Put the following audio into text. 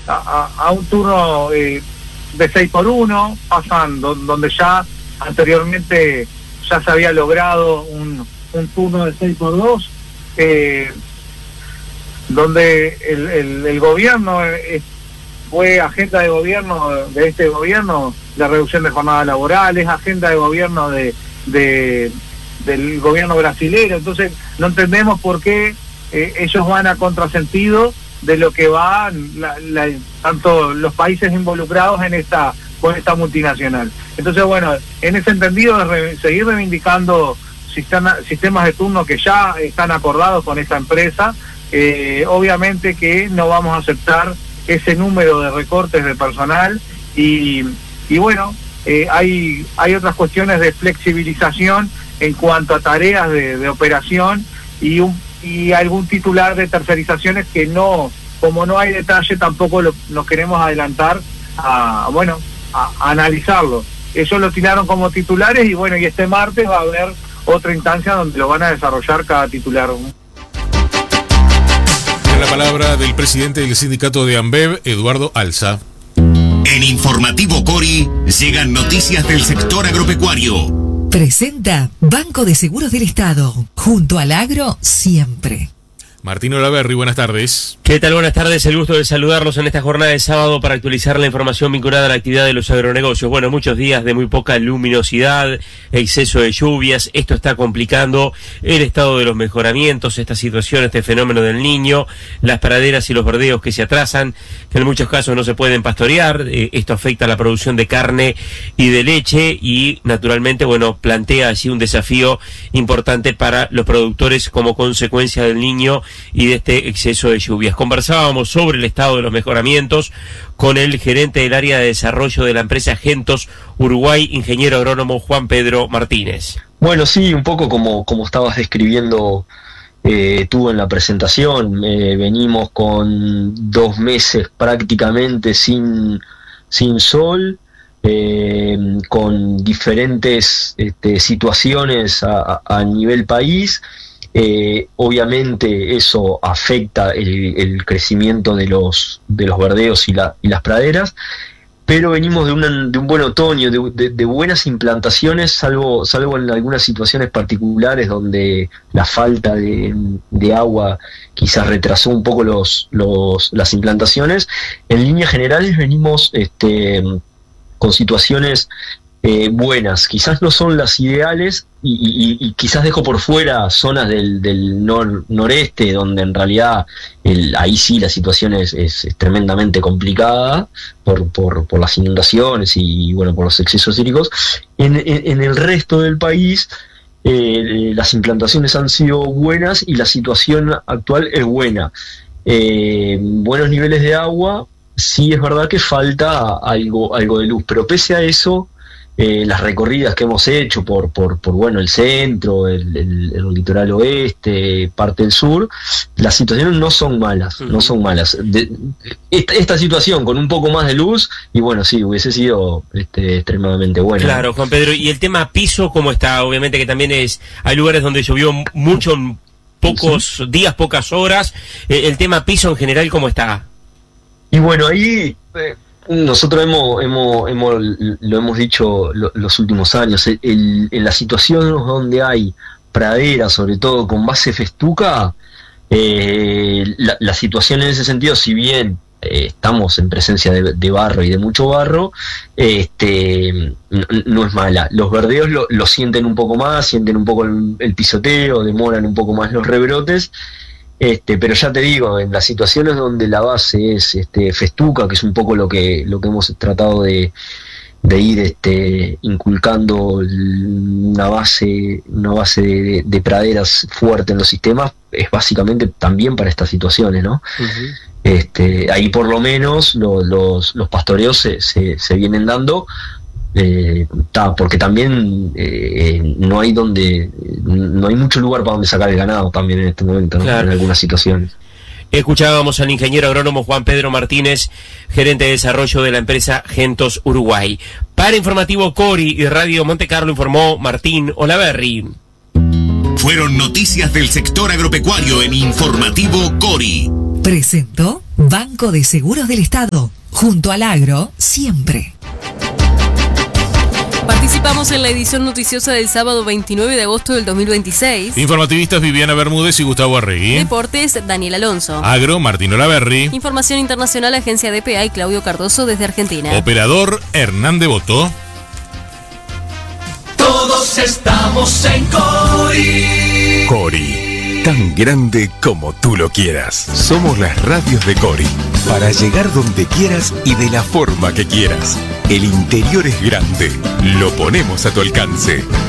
a un turno de 6x1, pasan donde ya anteriormente ya se había logrado un turno de 6x2, donde el gobierno fue agenda de gobierno de este gobierno la reducción de jornada laboral, es agenda de gobierno del gobierno brasilero. Entonces no entendemos por qué ellos van a contrasentido de lo que van tanto los países involucrados con esta multinacional. Entonces, bueno, en ese entendido de seguir reivindicando sistemas de turno que ya están acordados con esa empresa, obviamente que no vamos a aceptar ese número de recortes de personal y bueno, hay otras cuestiones de flexibilización en cuanto a tareas de operación y algún titular de tercerizaciones que no, como no hay detalle, tampoco nos queremos adelantar a analizarlo. Ellos lo tiraron como titulares y bueno, y este martes va a haber otra instancia donde lo van a desarrollar cada titular. La palabra del presidente del sindicato de Ambev, Eduardo Alza. En Informativo Cori llegan noticias del sector agropecuario. Presenta Banco de Seguros del Estado, junto al agro siempre. Martín Olaverri, buenas tardes. ¿Qué tal? Buenas tardes, el gusto de saludarlos en esta jornada de sábado para actualizar la información vinculada a la actividad de los agronegocios. Bueno, muchos días de muy poca luminosidad, exceso de lluvias, esto está complicando el estado de los mejoramientos, esta situación, este fenómeno del Niño, las praderas y los verdeos que se atrasan, que en muchos casos no se pueden pastorear, esto afecta a la producción de carne y de leche y naturalmente, bueno, plantea así un desafío importante para los productores como consecuencia del Niño y de este exceso de lluvias. Conversábamos sobre el estado de los mejoramientos con el gerente del área de desarrollo de la empresa Gentos Uruguay, ingeniero agrónomo Juan Pedro Martínez. Bueno, sí, un poco como estabas describiendo tú en la presentación, venimos con 2 meses prácticamente sin sol, con diferentes situaciones a nivel país. Obviamente eso afecta el crecimiento de los verdeos y las praderas, pero venimos de un buen otoño, de buenas implantaciones, salvo en algunas situaciones particulares donde la falta de agua quizás retrasó un poco las implantaciones. En líneas generales venimos con situaciones buenas, quizás no son las ideales y quizás dejo por fuera zonas del noreste donde en realidad ahí sí la situación es tremendamente complicada por las inundaciones y bueno, por los excesos hídricos. En el resto del país las implantaciones han sido buenas y la situación actual es buena. Buenos niveles de agua, sí es verdad que falta algo de luz, pero pese a eso, las recorridas que hemos hecho por bueno, el centro, el litoral oeste, parte del sur, las situaciones no son malas, no son malas. Esta situación con un poco más de luz, y bueno, sí, hubiese sido extremadamente buena. Claro, Juan Pedro, y el tema piso, ¿cómo está? Obviamente que también hay lugares donde llovió mucho en pocos días, pocas horas. El tema piso en general, ¿cómo está? Y bueno, ahí nosotros lo hemos dicho los últimos años, en las situaciones donde hay pradera, sobre todo con base festuca, la situación en ese sentido, si bien estamos en presencia de barro y de mucho barro, no es mala. Los verdeos lo sienten un poco más, sienten un poco el pisoteo, demoran un poco más los rebrotes. Pero ya te digo, en las situaciones donde la base es festuca, que es un poco lo que hemos tratado de ir inculcando una base de praderas fuerte en los sistemas, es básicamente también para estas situaciones, ¿no? Uh-huh. Ahí por lo menos los pastoreos se vienen dando, porque también no hay mucho lugar para donde sacar el ganado también en este momento, ¿no? Claro. En algunas situaciones. Escuchábamos al ingeniero agrónomo Juan Pedro Martínez, gerente de desarrollo de la empresa Gentos Uruguay. Para Informativo Cori y Radio Monte Carlo informó Martín Olaverri. Fueron noticias del sector agropecuario en Informativo Cori. Presentó Banco de Seguros del Estado. Junto al agro, siempre. Participamos en la edición noticiosa del sábado 29 de agosto del 2026. Informativistas Viviana Bermúdez y Gustavo Arregui. Deportes, Daniel Alonso. Agro, Martín Olaverri. Información internacional, Agencia DPA y Claudio Cardoso desde Argentina. Operador, Hernán Devoto. Todos estamos en Cori. Cori, tan grande como tú lo quieras. Somos las radios de Cori, para llegar donde quieras y de la forma que quieras. El interior es grande, lo ponemos a tu alcance.